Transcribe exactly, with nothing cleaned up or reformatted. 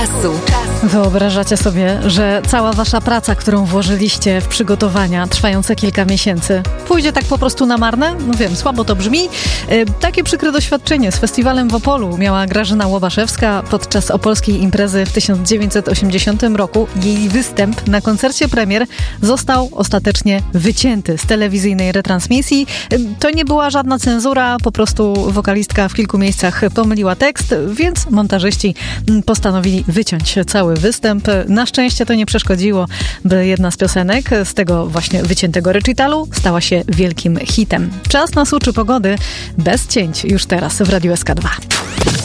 Wyobrażacie sobie, że cała wasza praca, którą włożyliście w przygotowania trwające kilka miesięcy, pójdzie tak po prostu na marne? No wiem, słabo to brzmi. Yy, takie przykre doświadczenie z festiwalem w Opolu miała Grażyna Łobaszewska podczas opolskiej imprezy w tysiąc dziewięćset osiemdziesiątym roku. Jej występ na koncercie premier został ostatecznie wycięty z telewizyjnej retransmisji. Yy, to nie była żadna cenzura, po prostu wokalistka w kilku miejscach pomyliła tekst, więc montażyści postanowili wyciąć cały występ. Na szczęście to nie przeszkodziło, by jedna z piosenek z tego właśnie wyciętego recitalu stała się wielkim hitem. Czas na słuczy pogody bez cięć już teraz w Radiu S K dwa.